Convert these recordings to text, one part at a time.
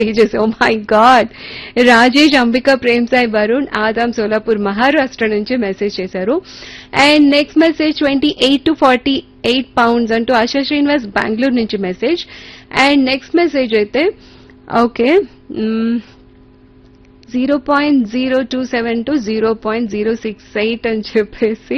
pages. Oh my God. Rajesh Ambika Prem Sai Varun Adam Solapur Maharashtra నుంచి message చేశారు. And next message 28 to 48 pounds అంటూ ఆశా శ్రీనివాస్ బెంగళూరు నుంచి మెసేజ్. అండ్ నెక్స్ట్ మెసేజ్ అయితే ఓకే 0.027 to 0.068 అని చెప్పేసి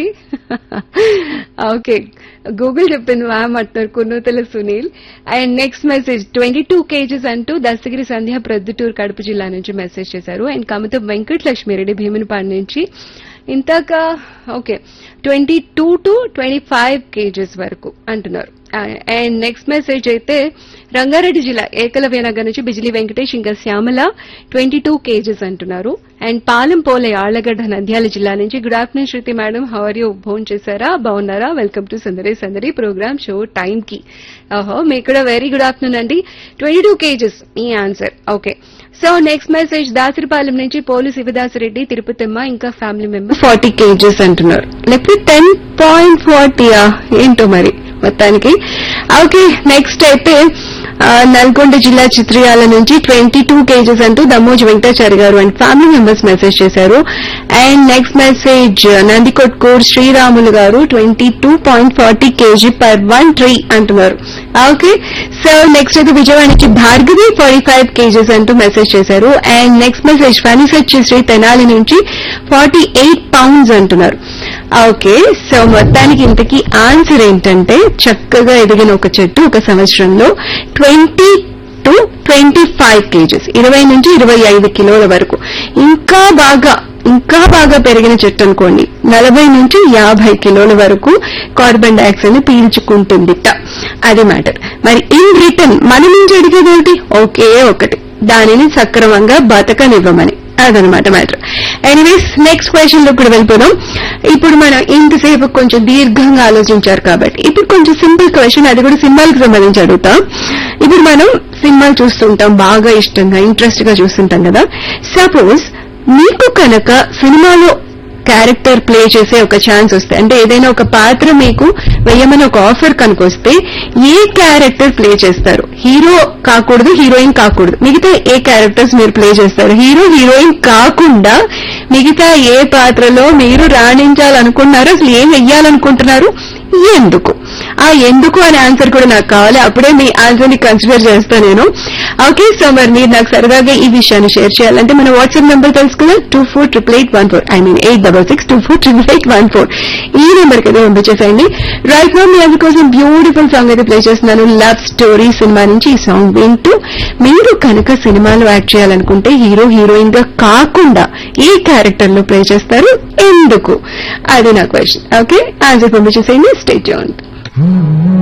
ఓకే గూగుల్ చెప్పింది మ్యామ్ అంటున్నారు Kunnuthala Sunil. And next message 22 kgs అంటూ దస్తగిరి సంధ్య ప్రొద్దుటూరు కడప జిల్లా నుంచి మెసేజ్ చేశారు. అండ్ కమతం వెంకట లక్ష్మీరెడ్డి భీమునిపాడు నుంచి ఇంతక ఓకే 22 to 25 kgs వరకు అంటున్నారు. అండ్ నెక్స్ట్ మెసేజ్ అయితే రంగారెడ్డి జిల్లా ఏకలవ్య నగర్ నుంచి బిజిలీ వెంకటేష్ ఇంకా శ్యామల 22 kgs అంటున్నారు. అండ్ పాలెం పోలే ఆళ్లగడ్డ నంద్యాల జిల్లా నుంచి good afternoon Shruti madam, how are you, భోన్ చేశారా, బాగున్నారా, వెల్కమ్ టు సందడి సందడి ప్రోగ్రామ్ షో టైం కి. ఓహో మీకు కూడా వెరీ గుడ్ ఆఫ్టర్నూన్ అండి. 22 kgs మీ answer. Okay so next message Dasaripalem నుంచి పోలు శివదాసరెడ్డి తిరుపతిమ్మ ఇంకా ఫ్యామిలీ మెంబర్ 40 kgs అంటున్నారు. లేకపోతే 10.40 ఏంటో మరి మొత్తానికి. ఓకే నెక్స్ట్ అయితే నల్గొండ జిల్లా చిత్రియాల నుంచి 22 kgs అంటూ దమ్మోజి వెంకటాచారి గారు అండ్ ఫ్యామిలీ మెంబర్స్ మెసేజ్ చేశారు. And next message Nandikotkur Sriramulu గారు 22.40 kg per one tree అంటున్నారు. ఓకే సో నెక్స్ట్ అయితే విజయవాడ నుంచి భార్గవి 45 kgs అంటూ మెసేజ్ చేశారు. And next message ఫణిసచ్చి Shri Tenali నుంచి 48 pounds అంటున్నారు. ఓకే సో మొత్తానికి ఇంతకీ ఆన్సర్ ఏంటంటే చక్కగా ఎదిగిన ఒక చెట్టు ఒక సంవత్సరంలో 20 to 25 kgs 20 నుంచి 25 కిలోల వరకు. ఇంకా బాగా పెరిగిన చెట్టు అనుకోండి 40 నుంచి 50 కిలోల వరకు కార్బన్ డైఆక్సైడ్ ని పీల్చుకుంటుందిట. అది మ్యాటర్. మరి ఇన్ రిటర్న్ మన నుంచి అడిగేది ఏమిటి, ఒకే ఒకటి, దానిని సక్రమంగా బతకనివ్వమని. అదనమాట మ్యాటర్. ఎనీవేస్ నెక్స్ట్ క్వశ్చన్ లో కూడా వెళ్ళిపోదాం. ఇప్పుడు మనం ఇంతసేపు కొంచెం దీర్ఘంగా ఆలోచించారు కాబట్టి ఇప్పుడు కొంచెం సింపుల్ క్వశ్చన్, అది కూడా సినిమాలకు సంబంధించి అడుగుతాం. ఇప్పుడు మనం సినిమాలు చూస్తుంటాం, బాగా ఇష్టంగా ఇంట్రెస్ట్ గా చూస్తుంటాం కదా. సపోజ్ మీకు కనుక సినిమాలో క్యారెక్టర్ ప్లే చేసే ఒక ఛాన్స్ వస్తే, అంటే ఏదైనా ఒక పాత్ర మీకు వేయమని ఒక ఆఫర్ కనుకొస్తే ఏ క్యారెక్టర్ ప్లే చేస్తారు? హీరో కాకూడదు, హీరోయిన్ కాకూడదు, మిగతా ఏ క్యారెక్టర్స్ మీరు ప్లే చేస్తారు? హీరో హీరోయిన్ కాకుండా మిగతా ఏ పాత్రలో మీరు రాణించాలనుకున్నారు? అసలు ఏం వెయ్యాలనుకుంటున్నారు? ఎందుకు? ఆ ఎందుకు అనే ఆన్సర్ కూడా నాకు కావాలి. అప్పుడే మీ ఆన్సర్ ని కన్సిడర్ చేస్తాను నేను. ఓకే సో మరి మీరు నాకు సరదాగా ఈ విషయాన్ని షేర్ చేయాలంటే మన వాట్సాప్ నెంబర్ తెలుసుకున్నా 248814 866248814 ఈ నెంబర్ కి అయితే పంపించేసేయండి. రైట్ నౌ మీ అందుకోసం బ్యూటిఫుల్ సాంగ్ అయితే ప్లే చేస్తున్నాను. లవ్ స్టోరీ సినిమా నుంచి ఈ సాంగ్ వింటూ మీరు కనుక సినిమాలో యాక్ట్ చేయాలనుకుంటే హీరో హీరోయిన్ గా కాకుండా ఏ క్యారెక్టర్ లో ప్లే చేస్తారు? ఎందుకు? అది నా question. Okay answer పంపించేసేయండి. Stay tuned.